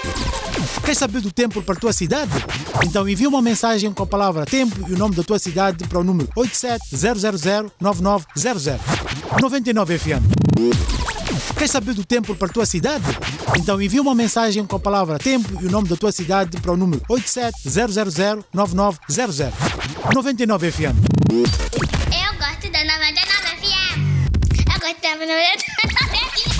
Queres saber do tempo para a tua cidade? Então envia uma mensagem com a palavra tempo e o nome da tua cidade para o número 87-000-9900. 99 FM. Queres saber do tempo para a tua cidade? Então envia uma mensagem com a palavra tempo e o nome da tua cidade para o número 87-000-9900. 99 FM. Eu gosto da 99 FM. Eu gosto da 99 FM.